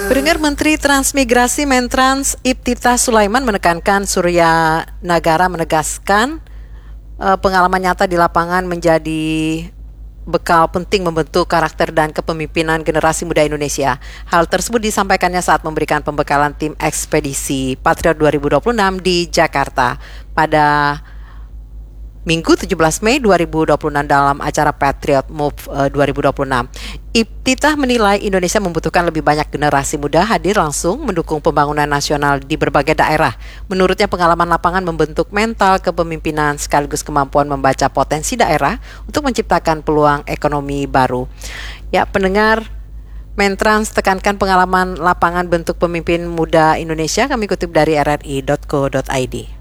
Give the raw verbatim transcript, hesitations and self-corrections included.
Pendengar, Menteri Transmigrasi Mentrans Iftithah Sulaiman menekankan Surya Nagara menegaskan uh, pengalaman nyata di lapangan menjadi bekal penting membentuk karakter dan kepemimpinan generasi muda Indonesia. Hal tersebut disampaikannya saat memberikan pembekalan tim ekspedisi Patriot dua ribu dua puluh enam di Jakarta pada Minggu tujuh belas Mei dua ribu dua puluh enam dalam acara Patriot Move uh, dua ribu dua puluh enam. Iftithah menilai Indonesia membutuhkan lebih banyak generasi muda hadir langsung mendukung pembangunan nasional di berbagai daerah. Menurutnya pengalaman lapangan membentuk mental kepemimpinan sekaligus kemampuan membaca potensi daerah untuk menciptakan peluang ekonomi baru. Ya, pendengar, Mentrans tekankan pengalaman lapangan bentuk pemimpin muda Indonesia. Kami kutip dari r r i dot co dot i d.